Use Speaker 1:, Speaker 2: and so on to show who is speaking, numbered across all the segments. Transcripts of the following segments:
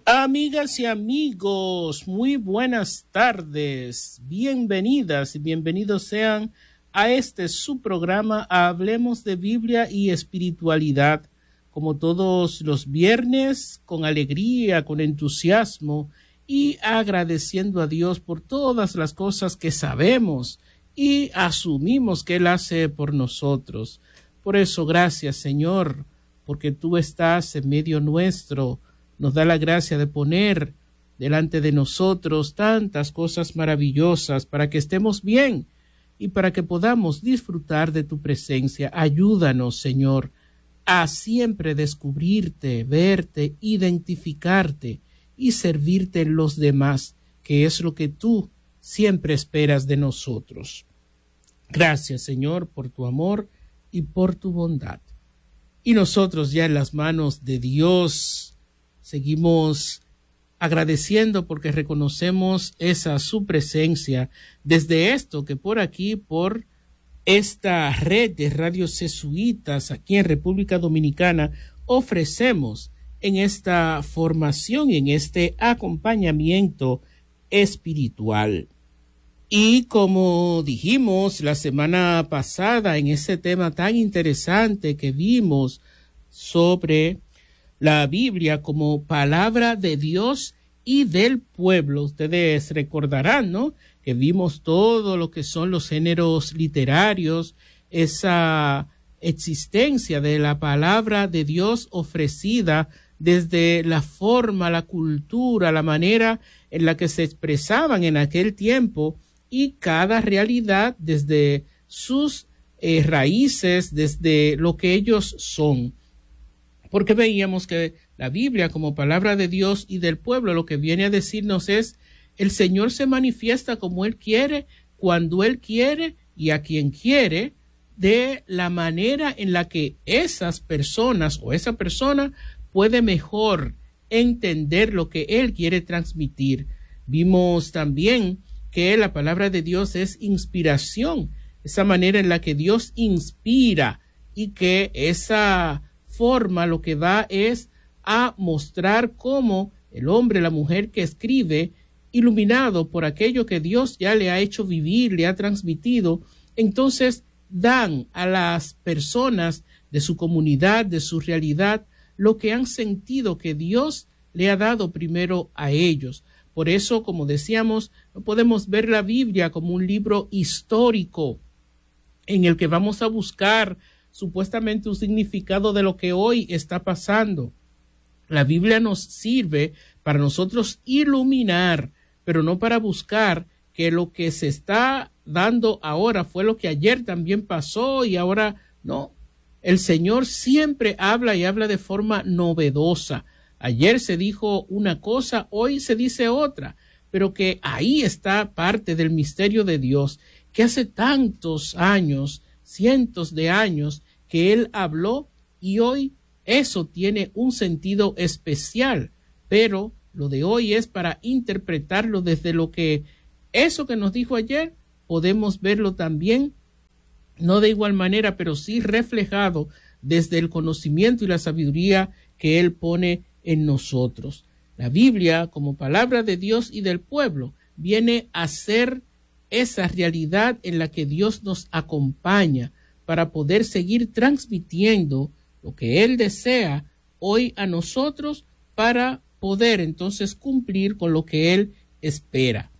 Speaker 1: Amigas y amigos, muy buenas tardes, bienvenidas y bienvenidos sean a su programa Hablemos de Biblia y Espiritualidad, como todos los viernes, con alegría, con entusiasmo y agradeciendo a Dios por todas las cosas que sabemos y asumimos que Él hace por nosotros. Por eso, gracias, Señor, porque tú estás en medio nuestro. Nos da la gracia de poner delante de nosotros tantas cosas maravillosas para que estemos bien y para que podamos disfrutar de tu presencia. Ayúdanos, Señor, a siempre descubrirte, verte, identificarte y servirte en los demás, que es lo que tú siempre esperas de nosotros. Gracias, Señor, por tu amor y por tu bondad. Y nosotros ya en las manos de Dios seguimos agradeciendo porque reconocemos su presencia desde esto que por aquí, por esta red de radios jesuitas aquí en República Dominicana, ofrecemos en esta formación y en este acompañamiento espiritual. Y como dijimos la semana pasada en ese tema tan interesante que vimos sobre la Biblia como palabra de Dios y del pueblo, ustedes recordarán, ¿no?, que vimos todo lo que son los géneros literarios, esa existencia de la palabra de Dios ofrecida desde la forma, la cultura, la manera en la que se expresaban en aquel tiempo y cada realidad desde sus raíces, desde lo que ellos son. Porque veíamos que la Biblia como palabra de Dios y del pueblo lo que viene a decirnos es: el Señor se manifiesta como Él quiere, cuando Él quiere y a quien quiere, de la manera en la que esas personas o esa persona puede mejor entender lo que Él quiere transmitir. Vimos también que la palabra de Dios es inspiración, esa manera en la que Dios inspira y que esa forma lo que va es a mostrar cómo el hombre, la mujer que escribe, iluminado por aquello que Dios ya le ha hecho vivir, le ha transmitido, entonces dan a las personas de su comunidad, de su realidad, lo que han sentido que Dios le ha dado primero a ellos. Por eso, como decíamos, no podemos ver la Biblia como un libro histórico en el que vamos a buscar supuestamente un significado de lo que hoy está pasando. La Biblia nos sirve para nosotros iluminar, pero no para buscar que lo que se está dando ahora fue lo que ayer también pasó y ahora no. El Señor siempre habla y habla de forma novedosa. Ayer se dijo una cosa, hoy se dice otra, pero que ahí está parte del misterio de Dios, que hace tantos años, cientos de años, que Él habló y hoy eso tiene un sentido especial, pero lo de hoy es para interpretarlo desde lo que eso que nos dijo ayer, podemos verlo también, no de igual manera, pero sí reflejado desde el conocimiento y la sabiduría que Él pone en nosotros. La Biblia, como palabra de Dios y del pueblo, viene a ser esa realidad en la que Dios nos acompaña para poder seguir transmitiendo lo que Él desea hoy a nosotros para poder entonces cumplir con lo que Él espera.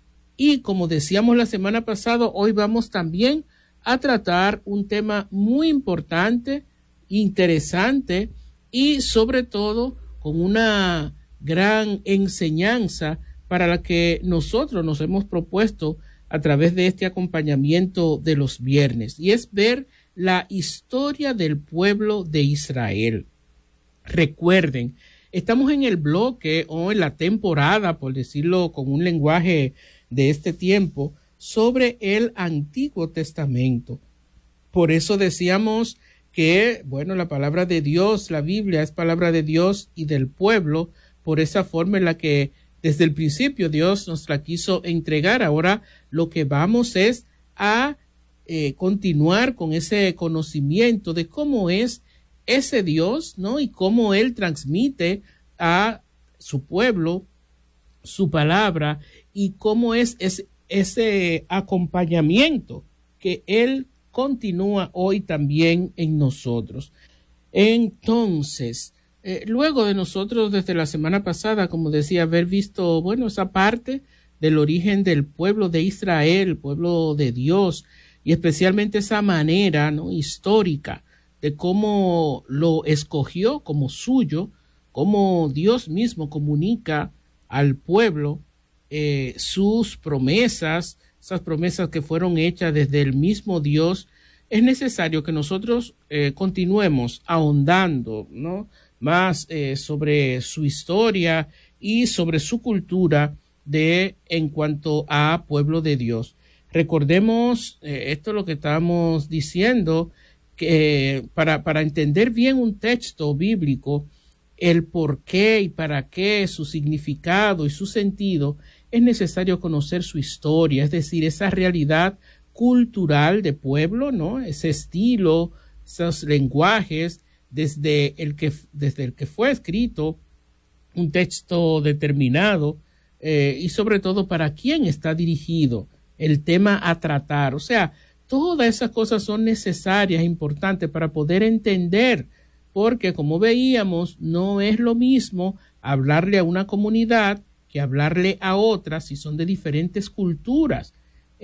Speaker 1: Y como decíamos la semana pasada, hoy vamos también a tratar un tema muy importante, interesante y sobre todo con una gran enseñanza para la que nosotros nos hemos propuesto a través de este acompañamiento de los viernes, y es ver la historia del pueblo de Israel. Recuerden, estamos en el bloque o en la temporada, por decirlo con un lenguaje de este tiempo, sobre el Antiguo Testamento. Por eso decíamos que, bueno, la palabra de Dios, la Biblia, es palabra de Dios y del pueblo, por esa forma en la que desde el principio Dios nos la quiso entregar. Ahora lo que vamos es a continuar con ese conocimiento de cómo es ese Dios, ¿no? Y cómo Él transmite a su pueblo, su palabra y cómo es ese acompañamiento que Él continúa hoy también en nosotros. Entonces, luego de nosotros desde la semana pasada, como decía, haber visto, bueno, esa parte del origen del pueblo de Israel, pueblo de Dios, y especialmente esa manera, ¿no?, histórica de cómo lo escogió como suyo, cómo Dios mismo comunica al pueblo sus promesas, esas promesas que fueron hechas desde el mismo Dios. Es necesario que nosotros continuemos ahondando, ¿no?, más sobre su historia y sobre su cultura en cuanto a pueblo de Dios. Recordemos esto es lo que estamos diciendo, que para entender bien un texto bíblico, el por qué y para qué, su significado y su sentido, es necesario conocer su historia, es decir, esa realidad cultural de pueblo, ¿no?, ese estilo, esos lenguajes, desde el que fue escrito un texto determinado, y sobre todo para quién está dirigido el tema a tratar. O sea, todas esas cosas son necesarias, importantes para poder entender, porque como veíamos, no es lo mismo hablarle a una comunidad que hablarle a otras si son de diferentes culturas.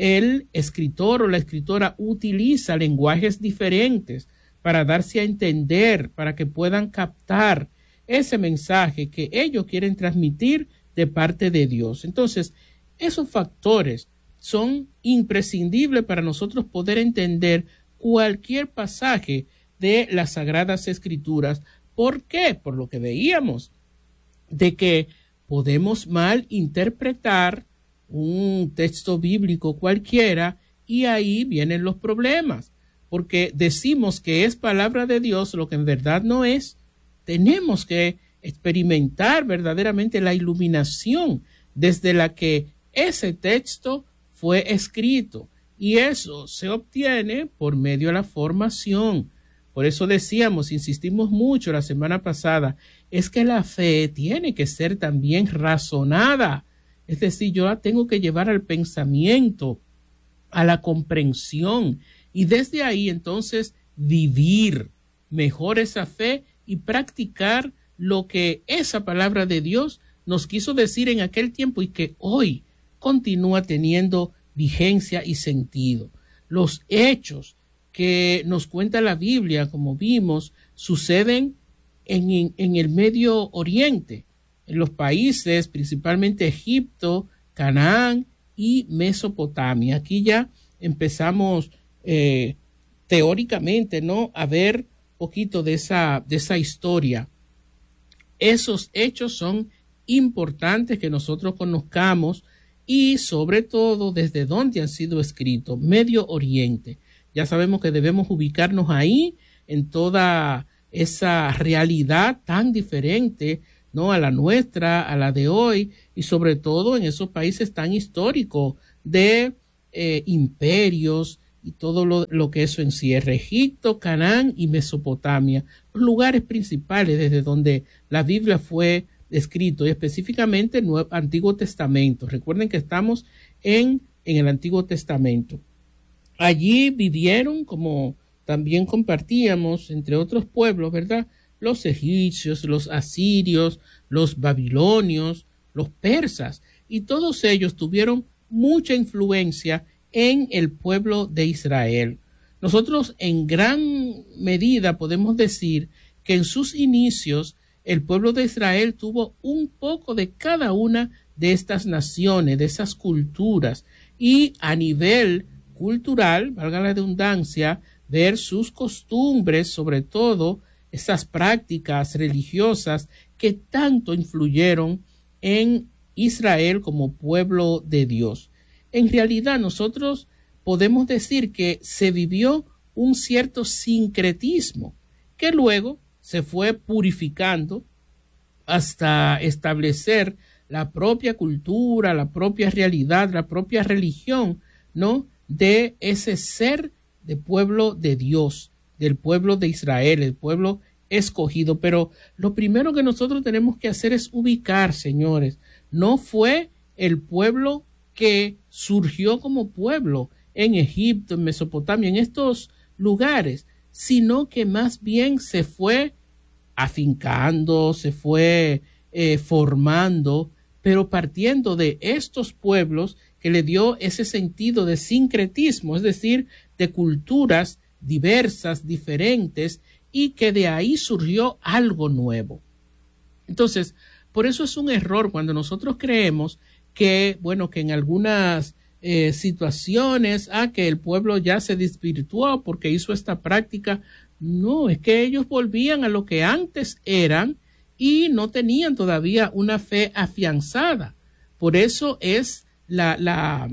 Speaker 1: El escritor o la escritora utiliza lenguajes diferentes para darse a entender, para que puedan captar ese mensaje que ellos quieren transmitir de parte de Dios. Entonces, esos factores son imprescindibles para nosotros poder entender cualquier pasaje de las Sagradas Escrituras. ¿Por qué? Por lo que veíamos, de que podemos mal interpretar un texto bíblico cualquiera y ahí vienen los problemas, porque decimos que es palabra de Dios lo que en verdad no es. Tenemos que experimentar verdaderamente la iluminación desde la que ese texto fue escrito, y eso se obtiene por medio de la formación. Por eso decíamos, insistimos mucho la semana pasada, es que la fe tiene que ser también razonada. Es decir, yo la tengo que llevar al pensamiento, a la comprensión, y desde ahí entonces vivir mejor esa fe y practicar lo que esa palabra de Dios nos quiso decir en aquel tiempo y que hoy continúa teniendo vigencia y sentido. Los hechos que nos cuenta la Biblia, como vimos, suceden en el Medio Oriente, en los países, principalmente Egipto, Canaán y Mesopotamia. Aquí ya empezamos teóricamente, ¿no?, a ver poquito de esa historia. Esos hechos son importantes que nosotros conozcamos, y sobre todo desde dónde han sido escritos, Medio Oriente. Ya sabemos que debemos ubicarnos ahí en toda esa realidad tan diferente, ¿no?, a la nuestra, a la de hoy, y sobre todo en esos países tan históricos de imperios y todo lo que eso encierra. Egipto, Canaán y Mesopotamia, los lugares principales desde donde la Biblia fue escrito, y específicamente el Antiguo Testamento. Recuerden que estamos en el Antiguo Testamento. Allí vivieron, como también compartíamos, entre otros pueblos, ¿verdad?, los egipcios, los asirios, los babilonios, los persas, y todos ellos tuvieron mucha influencia en el pueblo de Israel. Nosotros en gran medida podemos decir que en sus inicios el pueblo de Israel tuvo un poco de cada una de estas naciones, de esas culturas, y a nivel cultural, valga la redundancia, ver sus costumbres, sobre todo esas prácticas religiosas que tanto influyeron en Israel como pueblo de Dios. En realidad nosotros podemos decir que se vivió un cierto sincretismo que luego se fue purificando hasta establecer la propia cultura, la propia realidad, la propia religión, ¿no?, de ese ser de pueblo de Dios, del pueblo de Israel, el pueblo escogido. Pero lo primero que nosotros tenemos que hacer es ubicar, señores, no fue el pueblo que surgió como pueblo en Egipto, en Mesopotamia, en estos lugares, sino que más bien se fue afincando, se fue formando, pero partiendo de estos pueblos que le dio ese sentido de sincretismo, es decir, de culturas diversas, diferentes, y que de ahí surgió algo nuevo. Entonces, por eso es un error cuando nosotros creemos que, bueno, que en algunas situaciones, que el pueblo ya se desvirtuó porque hizo esta práctica. No, es que ellos volvían a lo que antes eran y no tenían todavía una fe afianzada. Por eso es la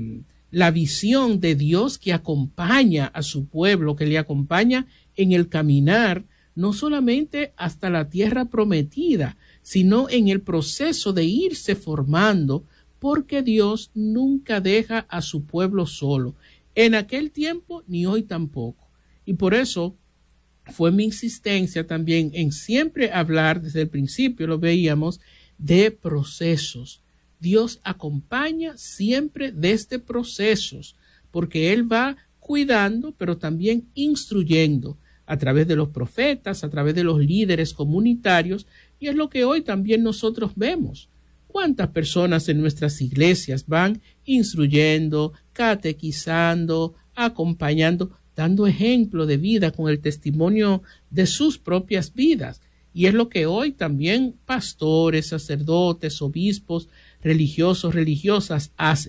Speaker 1: visión de Dios que acompaña a su pueblo, que le acompaña en el caminar, no solamente hasta la tierra prometida, sino en el proceso de irse formando, porque Dios nunca deja a su pueblo solo, en aquel tiempo ni hoy tampoco. Y por eso fue mi insistencia también en siempre hablar, desde el principio lo veíamos, de procesos. Dios acompaña siempre desde procesos, porque Él va cuidando, pero también instruyendo a través de los profetas, a través de los líderes comunitarios, y es lo que hoy también nosotros vemos. ¿Cuántas personas en nuestras iglesias van instruyendo, catequizando, acompañando, dando ejemplo de vida con el testimonio de sus propias vidas? Y es lo que hoy también pastores, sacerdotes, obispos, religiosos, religiosas hacen.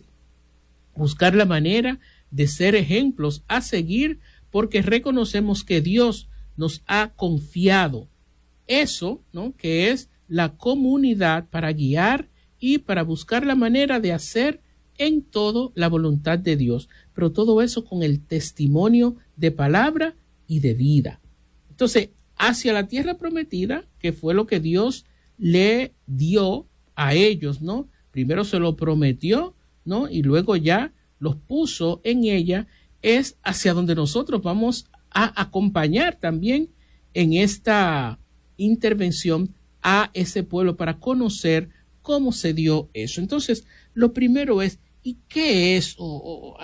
Speaker 1: Buscar la manera de ser ejemplos a seguir, porque reconocemos que Dios nos ha confiado eso, ¿no?, que es la comunidad para guiar y para buscar la manera de hacer en todo la voluntad de Dios, pero todo eso con el testimonio de palabra y de vida. Entonces, hacia la tierra prometida, que fue lo que Dios le dio a ellos, ¿no? Primero se lo prometió, ¿no?, y luego ya los puso en ella, es hacia donde nosotros vamos a acompañar también en esta intervención a ese pueblo para conocer cómo se dio eso. Entonces, lo primero es, ¿y qué es o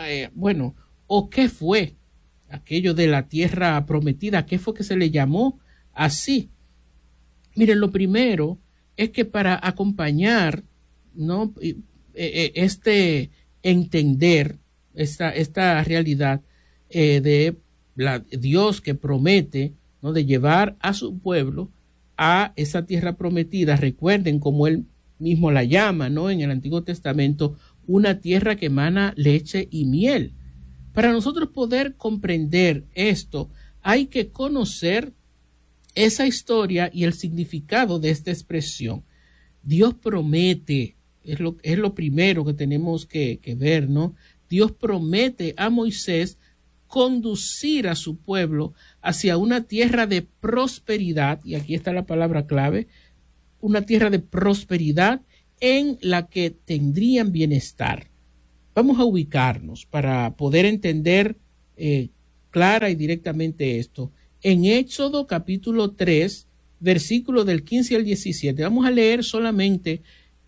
Speaker 1: qué fue aquello de la tierra prometida? ¿Qué fue que se le llamó así? Miren, lo primero es que para acompañar, ¿no?, entender esta realidad de Dios que promete, ¿no?, de llevar a su pueblo a esa tierra prometida. Recuerden cómo él mismo la llama, ¿no?, en el Antiguo Testamento, una tierra que emana leche y miel. Para nosotros poder comprender esto, hay que conocer esa historia y el significado de esta expresión. Dios promete, es lo primero que tenemos que ver, ¿no? Dios promete a Moisés conducir a su pueblo hacia una tierra de prosperidad, y aquí está la palabra clave, una tierra de prosperidad en la que tendrían bienestar. Vamos a ubicarnos para poder entender clara y directamente esto. En Éxodo capítulo 3, versículo del 15 al 17, vamos a leer solamente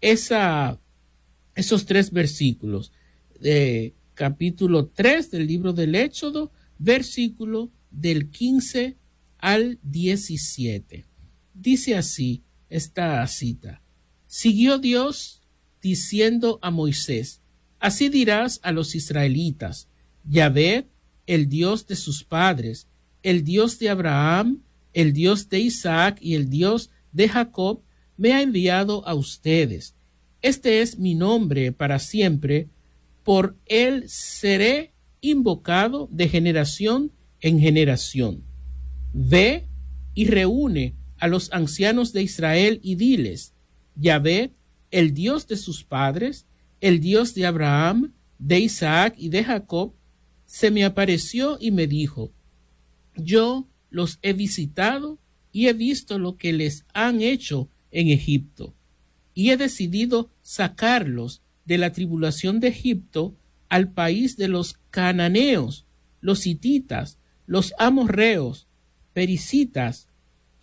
Speaker 1: esos 3 versículos. Capítulo 3 del libro del Éxodo, versículo del 15 al 17. Dice así esta cita: siguió Dios diciendo a Moisés, así dirás a los israelitas, Yahvé, el Dios de sus padres, el Dios de Abraham, el Dios de Isaac y el Dios de Jacob, me ha enviado a ustedes. Este es mi nombre para siempre, por él seré invocado de generación en generación. Ve y reúne a los ancianos de Israel y diles, Yahvé, el Dios de sus padres, el Dios de Abraham, de Isaac y de Jacob, se me apareció y me dijo, yo los he visitado y he visto lo que les han hecho en Egipto, y he decidido sacarlos de la tribulación de Egipto al país de los cananeos, los hititas, los amorreos, perisitas,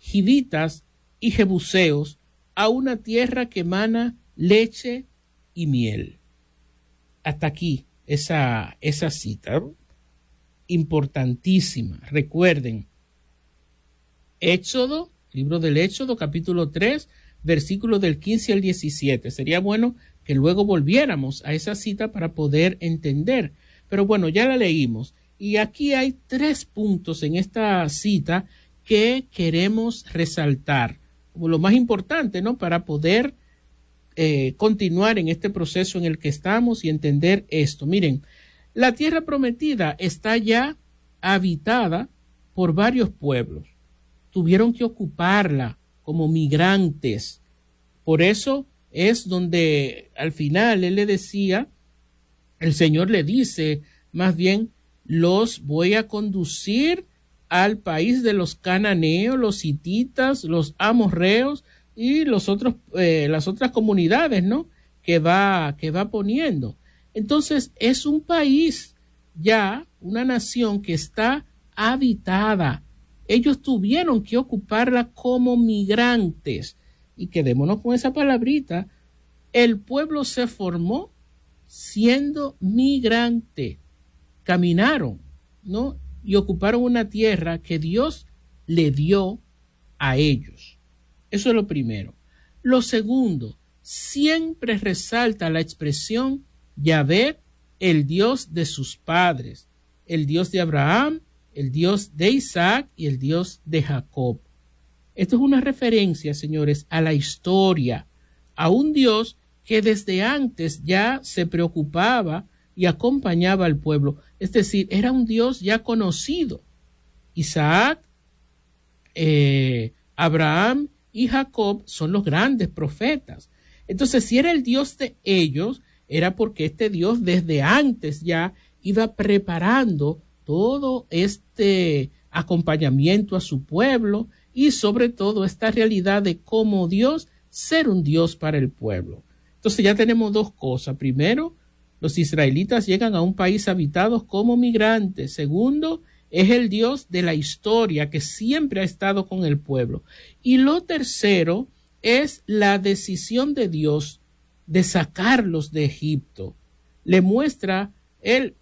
Speaker 1: Givitas y Jebuseos, a una tierra que emana leche y miel. Hasta aquí esa cita, ¿no? Importantísima. Recuerden, Éxodo, libro del Éxodo, capítulo 3, versículos del 15 al 17. Sería bueno que luego volviéramos a esa cita para poder entender. Pero bueno, ya la leímos. Y aquí hay 3 puntos en esta cita que queremos resaltar como lo más importante, ¿no? Para poder continuar en este proceso en el que estamos y entender esto. Miren, la tierra prometida está ya habitada por varios pueblos. Tuvieron que ocuparla como migrantes. Por eso es donde al final él le decía, el Señor le dice, más bien, los voy a conducir al país de los cananeos, los hititas, los amorreos y las otras comunidades, ¿no? que va poniendo. Entonces es un país ya, una nación que está habitada. Ellos tuvieron que ocuparla como migrantes. Y quedémonos con esa palabrita. El pueblo se formó siendo migrante. Caminaron, ¿no? Y ocuparon una tierra que Dios le dio a ellos. Eso es lo primero. Lo segundo, siempre resalta la expresión Yahvé, el Dios de sus padres, el Dios de Abraham, el Dios de Isaac y el Dios de Jacob. Esto es una referencia, señores, a la historia, a un Dios que desde antes ya se preocupaba y acompañaba al pueblo. Es decir, era un Dios ya conocido. Isaac, Abraham y Jacob son los grandes profetas. Entonces, si era el Dios de ellos, era porque este Dios desde antes ya iba preparando todo este acompañamiento a su pueblo y sobre todo esta realidad de cómo Dios ser un Dios para el pueblo. Entonces ya tenemos 2 cosas. Primero, los israelitas llegan a un país habitado como migrantes. Segundo, es el Dios de la historia que siempre ha estado con el pueblo. Y lo tercero es la decisión de Dios de sacarlos de Egipto. Le muestra, él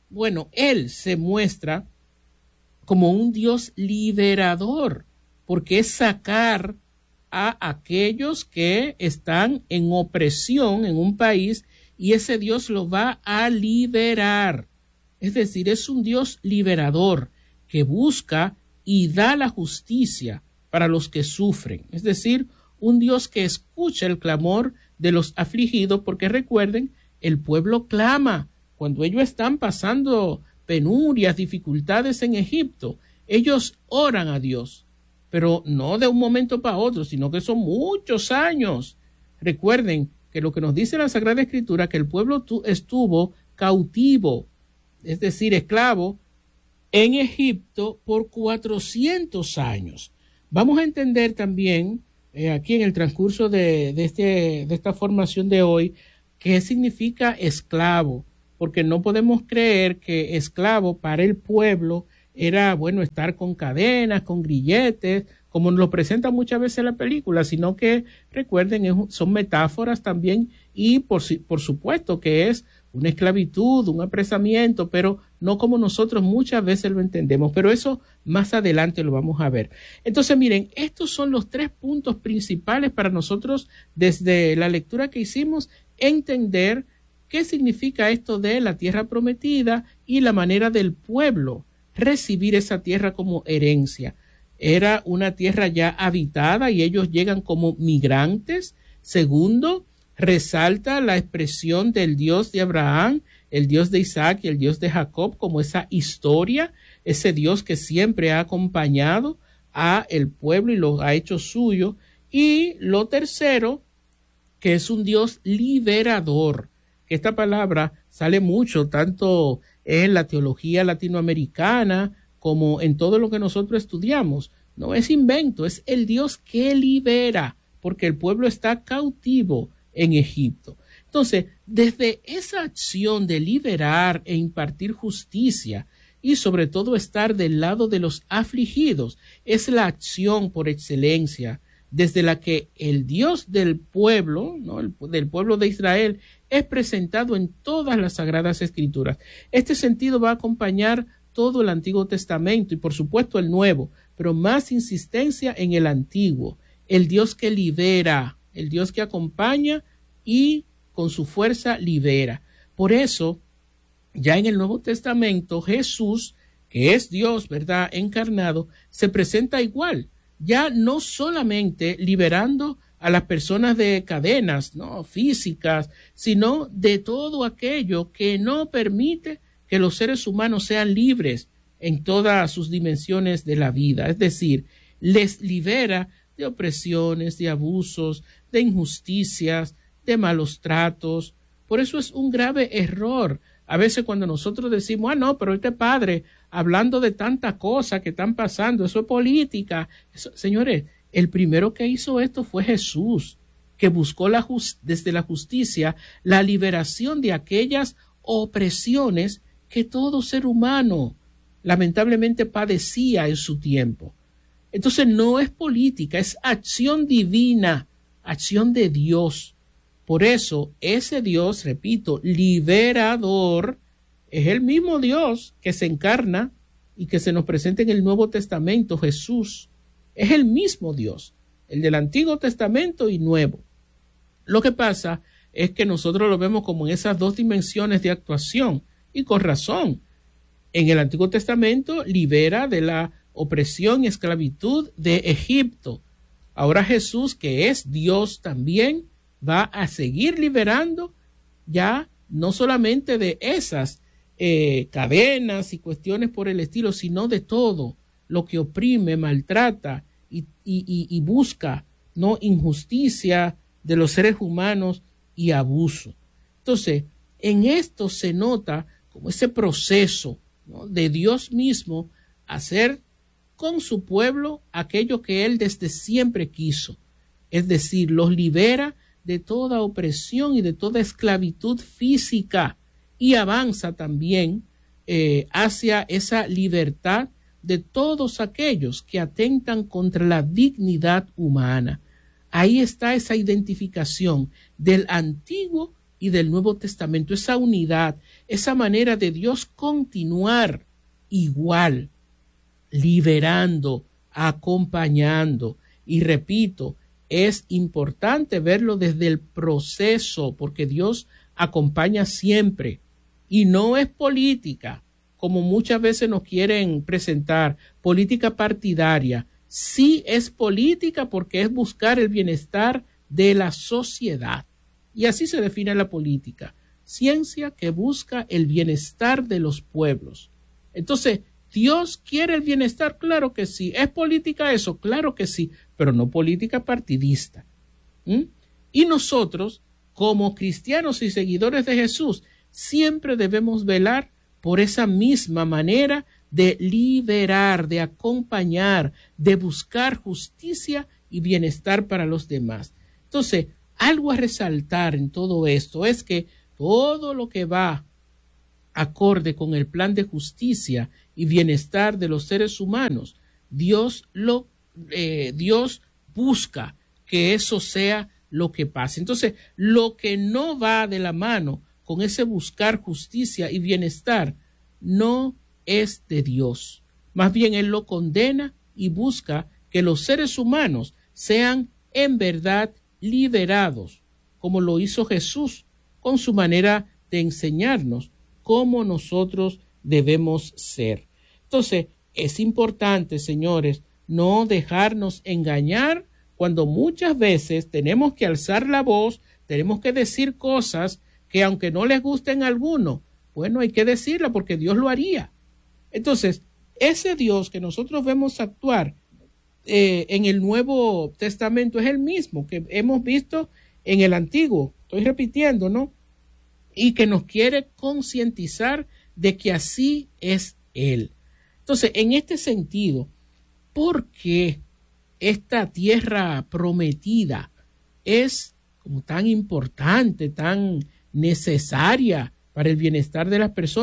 Speaker 1: se muestra como un Dios liberador, porque es sacar a aquellos que están en opresión en un país y ese Dios lo va a liberar. Es decir, es un Dios liberador que busca y da la justicia para los que sufren. Es decir, un Dios que escucha el clamor de los afligidos, porque recuerden, el pueblo clama cuando ellos están pasando penurias, dificultades en Egipto. Ellos oran a Dios, pero no de un momento para otro, sino que son muchos años. Recuerden que lo que nos dice la Sagrada Escritura, que el pueblo estuvo cautivo, es decir, esclavo, en Egipto por 400 años. Vamos a entender también, aquí en el transcurso de esta formación de hoy, qué significa esclavo, porque no podemos creer que esclavo para el pueblo era, estar con cadenas, con grilletes, como nos lo presenta muchas veces la película, sino que, recuerden, son metáforas también y por supuesto que es una esclavitud, un apresamiento, pero no como nosotros muchas veces lo entendemos, pero eso más adelante lo vamos a ver. Entonces, miren, estos son los 3 puntos principales para nosotros desde la lectura que hicimos, entender qué significa esto de la tierra prometida y la manera del pueblo recibir esa tierra como herencia. Era una tierra ya habitada y ellos llegan como migrantes. Segundo, resalta la expresión del Dios de Abraham, el Dios de Isaac y el Dios de Jacob como esa historia, ese Dios que siempre ha acompañado a el pueblo y lo ha hecho suyo. Y lo tercero, que es un Dios liberador. Esta palabra sale mucho tanto en la teología latinoamericana como en todo lo que nosotros estudiamos. No es invento, es el Dios que libera, porque el pueblo está cautivo en Egipto. Entonces, desde esa acción de liberar e impartir justicia y sobre todo estar del lado de los afligidos. Es la acción por excelencia desde la que el Dios del pueblo, ¿no? Del pueblo de Israel, es presentado en todas las Sagradas Escrituras. Este sentido va a acompañar todo el Antiguo Testamento y por supuesto el Nuevo, pero más insistencia en el Antiguo. El Dios que libera, el Dios que acompaña y con su fuerza libera. Por eso, ya en el Nuevo Testamento, Jesús, que es Dios, ¿verdad?, encarnado, se presenta igual, ya no solamente liberando a las personas de cadenas, ¿no?, físicas, sino de todo aquello que no permite que los seres humanos sean libres en todas sus dimensiones de la vida. Es decir, les libera de opresiones, de abusos, de injusticias, de malos tratos. Por eso es un grave error a veces cuando nosotros decimos, no, pero este padre hablando de tanta cosa que están pasando, eso es política. Eso, señores, el primero que hizo esto fue Jesús, que buscó desde la justicia la liberación de aquellas opresiones que todo ser humano lamentablemente padecía en su tiempo. Entonces no es política, es acción divina, acción de Dios. Por eso ese Dios, repito, liberador, es el mismo Dios que se encarna y que se nos presenta en el Nuevo Testamento, Jesús. Es el mismo Dios, el del Antiguo Testamento y Nuevo. Lo que pasa es que nosotros lo vemos como en esas dos dimensiones de actuación y con razón. En el Antiguo Testamento libera de la opresión y esclavitud de Egipto. Ahora Jesús, que es Dios también, va a seguir liberando ya no solamente de esas cadenas y cuestiones por el estilo, sino de todo lo que oprime, maltrata y busca, ¿no?, injusticia de los seres humanos y abuso. Entonces, en esto se nota como ese proceso, ¿no?, de Dios mismo hacer con su pueblo aquello que él desde siempre quiso, es decir, los libera de toda opresión y de toda esclavitud física y avanza también hacia esa libertad de todos aquellos que atentan contra la dignidad humana. Ahí está esa identificación del Antiguo y del Nuevo Testamento, esa unidad, esa manera de Dios continuar igual, liberando, acompañando. Y repito, es importante verlo desde el proceso, porque Dios acompaña siempre. Y no es política, como muchas veces nos quieren presentar, política partidaria. Sí es política porque es buscar el bienestar de la sociedad. Y así se define la política. Ciencia que busca el bienestar de los pueblos. Entonces, ¿Dios quiere el bienestar? Claro que sí. ¿Es política eso? Claro que sí, pero no política partidista. Y nosotros, como cristianos y seguidores de Jesús, siempre debemos velar por esa misma manera de liberar, de acompañar, de buscar justicia y bienestar para los demás. Entonces, algo a resaltar en todo esto es que todo lo que va acorde con el plan de justicia y bienestar de los seres humanos, Dios busca que eso sea lo que pase. Entonces, lo que no va de la mano con ese buscar justicia y bienestar no es de Dios. Más bien Él lo condena y busca que los seres humanos sean en verdad liberados, como lo hizo Jesús con su manera de enseñarnos cómo nosotros debemos ser. Entonces, es importante, señores, no dejarnos engañar cuando muchas veces tenemos que alzar la voz, tenemos que decir cosas que aunque no les gusten a algunos, bueno, hay que decirla porque Dios lo haría. Entonces, ese Dios que nosotros vemos actuar en el Nuevo Testamento es el mismo que hemos visto en el Antiguo. Estoy repitiendo, ¿no? Y que nos quiere concientizar de que así es Él. Entonces, en este sentido, ¿por qué esta tierra prometida es como tan importante, tan necesaria para el bienestar de las personas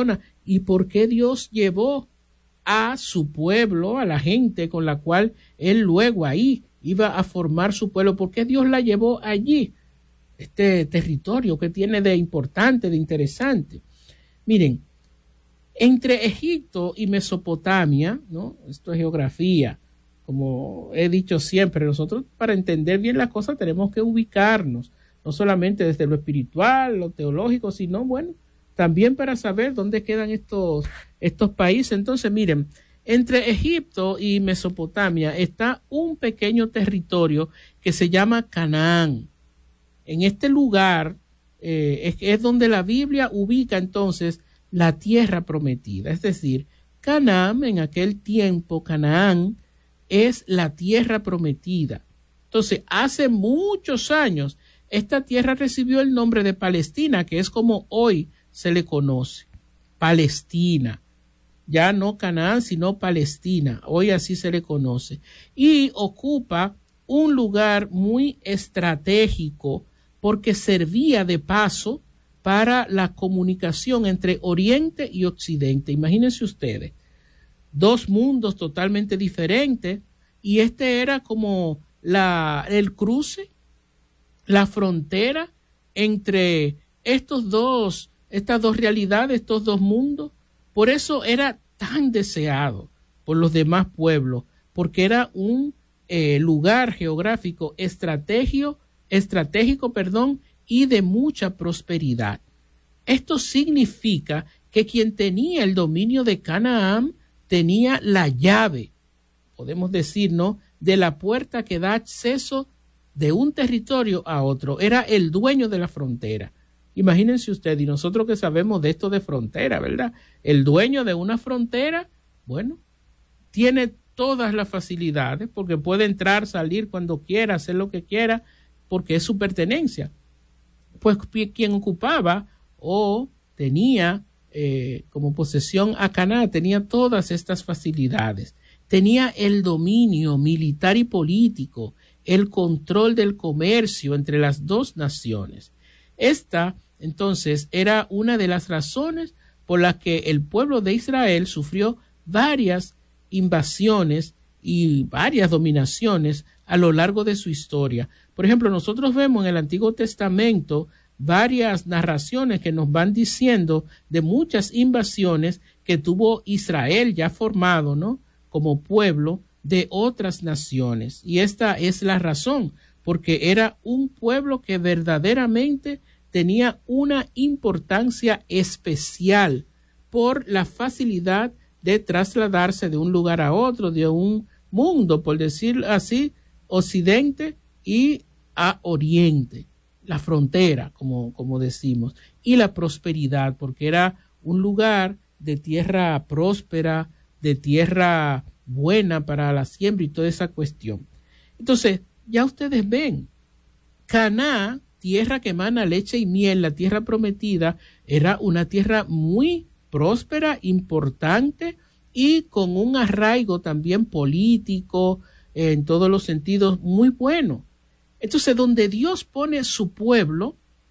Speaker 1: y por qué Dios llevó a su pueblo, a la gente con la cual él luego ahí iba a formar su pueblo, por qué Dios la llevó allí, este territorio que tiene de importante, de interesante. Miren, entre Egipto y Mesopotamia, ¿no? Esto es geografía, como he dicho siempre, nosotros para entender bien las cosas tenemos que ubicarnos, no solamente desde lo espiritual, lo teológico, sino, bueno, también para saber dónde quedan estos países. Entonces, miren, entre Egipto y Mesopotamia está un pequeño territorio que se llama Canaán. En este lugar es donde la Biblia ubica entonces la tierra prometida. Es decir, Canaán, en aquel tiempo, Canaán es la tierra prometida. Entonces, hace muchos años, esta tierra recibió el nombre de Palestina, que es como hoy se le conoce. Palestina. Ya no Canaán, sino Palestina. Hoy así se le conoce. Y ocupa un lugar muy estratégico porque servía de paso para la comunicación entre Oriente y Occidente. Imagínense ustedes, dos mundos totalmente diferentes, y este era como el cruce, la frontera entre estas dos realidades, estos dos mundos. Por eso era tan deseado por los demás pueblos, porque era un lugar geográfico estratégico, y de mucha prosperidad. Esto significa que quien tenía el dominio de Canaán tenía la llave, podemos decir, ¿no?, de la puerta que da acceso de un territorio a otro. Era el dueño de la frontera. Imagínense usted, y nosotros que sabemos de esto de frontera, ¿verdad? El dueño de una frontera, bueno, tiene todas las facilidades porque puede entrar, salir cuando quiera, hacer lo que quiera, porque es su pertenencia. Pues quien ocupaba o tenía como posesión a Canaán tenía todas estas facilidades. Tenía el dominio militar y político, el control del comercio entre las dos naciones. Esta, entonces, era una de las razones por las que el pueblo de Israel sufrió varias invasiones y varias dominaciones a lo largo de su historia. Por ejemplo, nosotros vemos en el Antiguo Testamento varias narraciones que nos van diciendo de muchas invasiones que tuvo Israel ya formado, ¿no?, como pueblo de otras naciones. Y esta es la razón, porque era un pueblo que verdaderamente tenía una importancia especial por la facilidad de trasladarse de un lugar a otro, de un mundo, por decirlo así, occidente y a oriente, la frontera, como decimos, y la prosperidad, porque era un lugar de tierra próspera, de tierra buena para la siembra y toda esa cuestión. Entonces, ya ustedes ven, Canaán, tierra que emana leche y miel, la tierra prometida, era una tierra muy próspera, importante y con un arraigo también político, en todos los sentidos, muy bueno. Entonces, donde Dios pone su pueblo,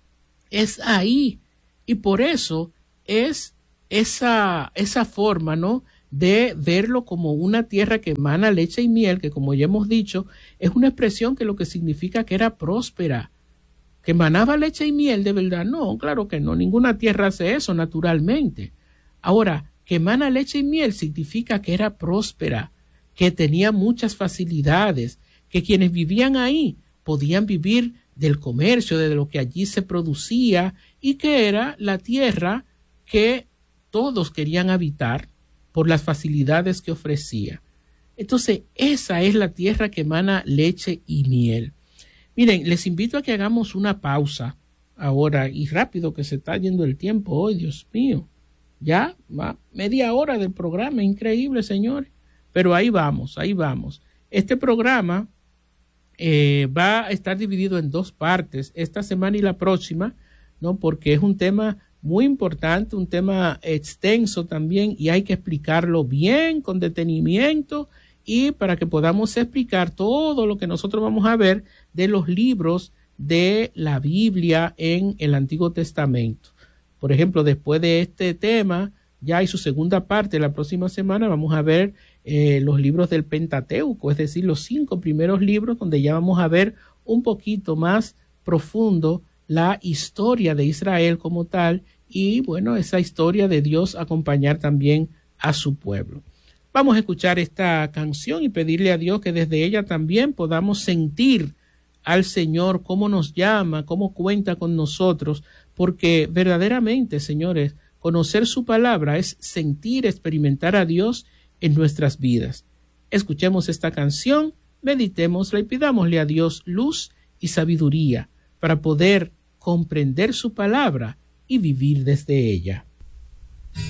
Speaker 1: es ahí. Y por eso es esa forma, ¿no?, de verlo como una tierra que emana leche y miel, que como ya hemos dicho, es una expresión que lo que significa que era próspera. ¿Que emanaba leche y miel de verdad? No, claro que no. Ninguna tierra hace eso naturalmente. Ahora, que emana leche y miel significa que era próspera, que tenía muchas facilidades, que quienes vivían ahí podían vivir del comercio, de lo que allí se producía, y que era la tierra que todos querían habitar por las facilidades que ofrecía. Entonces, esa es la tierra que emana leche y miel. Miren, les invito a que hagamos una pausa ahora, y rápido que se está yendo el tiempo hoy, Dios mío. Ya va media hora del programa, increíble, señores. Pero ahí vamos, ahí vamos. Este programa va a estar dividido en dos partes, esta semana y la próxima, ¿no?, porque es un tema muy importante, un tema extenso también, y hay que explicarlo bien, con detenimiento, y para que podamos explicar todo lo que nosotros vamos a ver de los libros de la Biblia en el Antiguo Testamento. Por ejemplo, después de este tema, ya hay su segunda parte. La próxima semana vamos a ver los libros del Pentateuco, es decir, los 5 primeros libros, donde ya vamos a ver un poquito más profundo la historia de Israel como tal y, bueno, esa historia de Dios acompañar también a su pueblo. Vamos a escuchar esta canción y pedirle a Dios que desde ella también podamos sentir al Señor, cómo nos llama, cómo cuenta con nosotros, porque verdaderamente, señores, conocer su palabra es sentir, experimentar a Dios en nuestras vidas. Escuchemos esta canción, meditémosla y pidámosle a Dios luz y sabiduría para poder comprender su palabra y vivir desde ella.